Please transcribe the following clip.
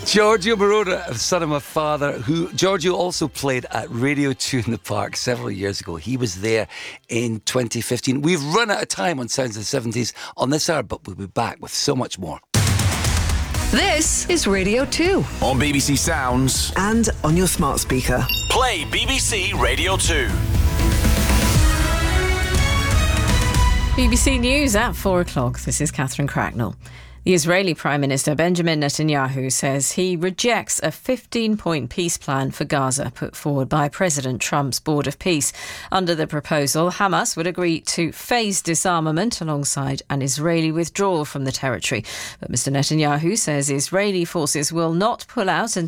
Giorgio Moroder, son of my father, who Giorgio also played at Radio 2 in the Park several years ago. He was there in 2015. We've run out of time on Sounds of the 70s on this hour, but we'll be back with so much more. This is Radio 2 on BBC Sounds and on your smart speaker. Play BBC Radio 2. BBC News at 4 o'clock. This is Catherine Cracknell. The Israeli Prime Minister Benjamin Netanyahu says he rejects a 15-point peace plan for Gaza put forward by President Trump's Board of Peace. Under the proposal, Hamas would agree to phase disarmament alongside an Israeli withdrawal from the territory. But Mr Netanyahu says Israeli forces will not pull out